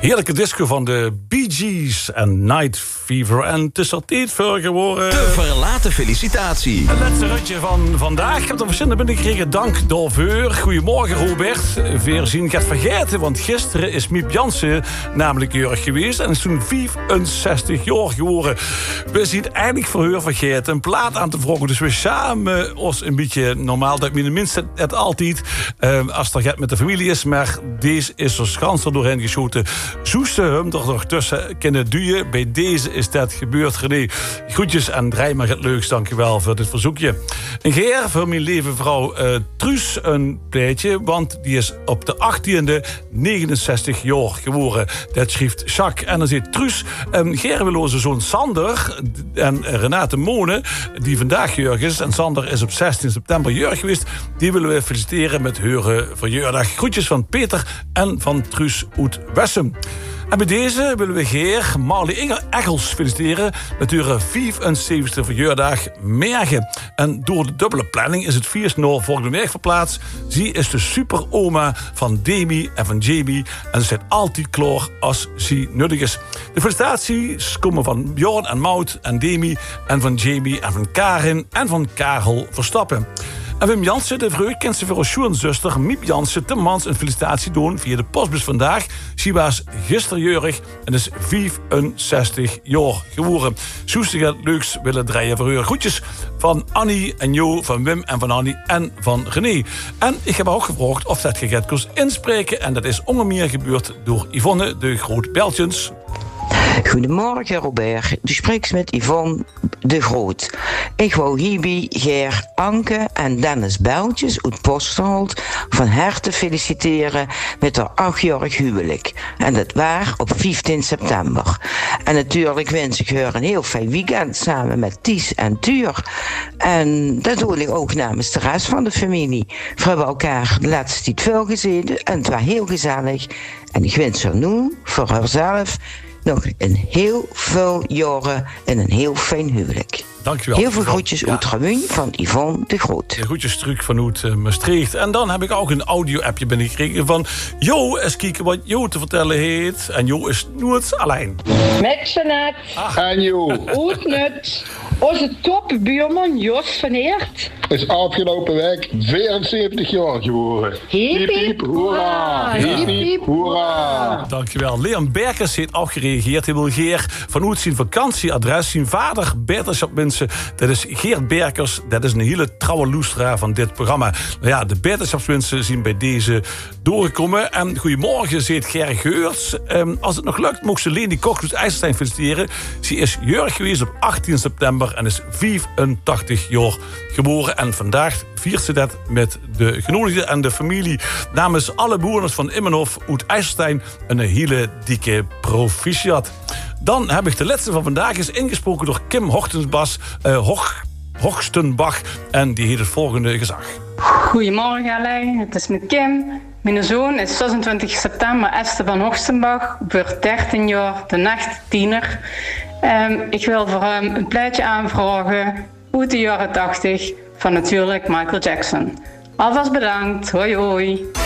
Heerlijke disco van de Bee Gees en Night Fever. En het is al tijd voor geworden. De verlaten felicitatie. Het laatste rutje van vandaag. Ik heb er verschillende binnengekregen. Dank Dolveur. Goedemorgen Robert. Veerzien gaat vergeten, want gisteren is Miep Jansen namelijk jarig geweest. En is toen 65 jaar geworden. We zien eindelijk voor haar vergeten een plaat aan te vragen. Dus we samen ons een beetje normaal. Dat minste het altijd als er gaat met de familie is. Maar deze is er schans er doorheen geschoten. Zoeste hem er nog tussen kunnen duwen. Bij deze is dat gebeurd. René, groetjes en draai maar het leukst. Dankjewel voor dit verzoekje. En Geer, voor mijn lieve vrouw Truus een pleitje. Want die is op de 18e 69 jaar geworden. Dat schrijft Jacques. En dan zit Truus. Geer wil onze zoon Sander en Renate Mone, die vandaag jarig is. En Sander is op 16 september jarig geweest. Die willen we feliciteren met hun verjaardag. Groetjes van Peter en van Truus uit Wessem. En bij deze willen we Geer Marley Inge Eggels feliciteren met haar 75e verjaardag Mergen. En door de dubbele planning is het feest naar volgende week verplaatst. Zij is de superoma van Demi en van Jamie. En ze zit altijd klaar als ze nodig is. De felicitaties komen van Bjorn en Maud en Demi en van Jamie en van Karin en van Karel Verstappen. En Wim Jansen, de vrouw, kent ze voor haar schoonzuster Miep Jansen Timmans een felicitatie doen via de postbus vandaag. Ze was gisteren jarig en is 65 jaar geworden. Soestig het leuks willen draaien voor haar. Groetjes van Annie en Jo, van Wim en van Annie en van René. En ik heb ook gevraagd of dat je gaat kost inspreken. En dat is onder meer gebeurd door Yvonne de Groot-Beltjens. Goedemorgen Robert, u spreekt met Yvonne de Groot. Ik wou hierbij Ger Anke en Dennis Beltjes uit Posterholt van harte feliciteren met haar 8-jarig huwelijk. En dat was op 15 september. En natuurlijk wens ik haar een heel fijn weekend samen met Ties en Tuur. En dat doe ik ook namens de rest van de familie. We hebben elkaar de laatste tijd veel gezeten en het was heel gezellig. En ik wens haar nu voor haarzelf nog een heel veel jaren en een heel fijn huwelijk. Dankjewel. Heel veel groetjes uit Ramuin van Yvonne de Groot. De groetjes terug vanuit Maastricht. En dan heb ik ook een audio-appje binnengekregen van Jo. Eens kijken wat Jo te vertellen heeft. En Jo is nooit alleen. Met Jeanette. En Jo. Oetnut. Onze topbuurman Jos van Eert is afgelopen week 74 jaar geworden. Hiep, hiep, hoera. Hiep, hiep, hoera. Dankjewel. Leon Berkers heeft ook gereageerd. Hij wil Geer vanuit zijn vakantieadres zijn vader Berterschap wensen. Dat is Geert Berkers. Dat is een hele trouwe luisteraar van dit programma. Nou ja, de Berterschapswensen zijn bij deze doorgekomen. En goedemorgen, zegt Ger Geurts. Als het nog lukt, mocht ze Leni Koch uit IJsselstein feliciteren. Ze is jarig geweest op 18 september en is 84 jaar geboren. En vandaag viert ze dat met de genodigden en de familie. Namens alle bewoners van Immenhof uit IJsselstein een hele dikke proficiat. Dan heb ik de laatste van vandaag is ingesproken door Kim Hochstenbach. En die heeft het volgende gezag. Goedemorgen Alain, het is met Kim. Mijn zoon is 26 september Esteban Hochstenbach, wordt 13 jaar, de nachttiener. Ik wil voor hem een plaatje aanvragen uit de jaren 80 van natuurlijk Michael Jackson. Alvast bedankt, hoi hoi.